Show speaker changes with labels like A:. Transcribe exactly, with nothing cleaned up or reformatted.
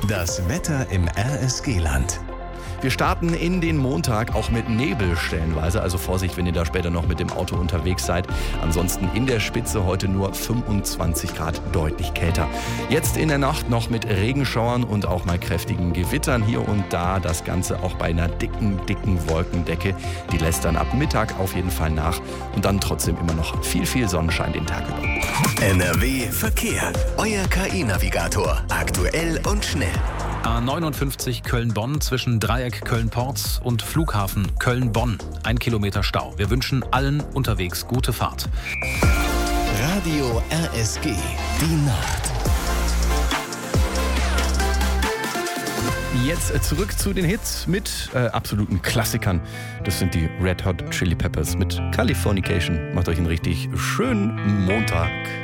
A: Das Wetter im R S G-Land.
B: Wir starten in den Montag auch mit Nebel stellenweise, also Vorsicht, wenn ihr da später noch mit dem Auto unterwegs seid. Ansonsten in der Spitze heute nur fünfundzwanzig Grad, deutlich kälter. Jetzt in der Nacht noch mit Regenschauern und auch mal kräftigen Gewittern hier und da. Das Ganze auch bei einer dicken, dicken Wolkendecke. Die lässt dann ab Mittag auf jeden Fall nach und dann trotzdem immer noch viel, viel Sonnenschein den Tag über.
A: N R W Verkehr. Euer K I-Navigator. Aktuell und schnell.
C: A neunundfünfzig Köln-Bonn zwischen Dreieck Köln-Porz und Flughafen Köln-Bonn. Ein Kilometer Stau. Wir wünschen allen unterwegs gute Fahrt.
A: Radio R S G. Die Nacht.
B: Jetzt zurück zu den Hits mit äh, absoluten Klassikern. Das sind die Red Hot Chili Peppers mit Californication. Macht euch einen richtig schönen Montag.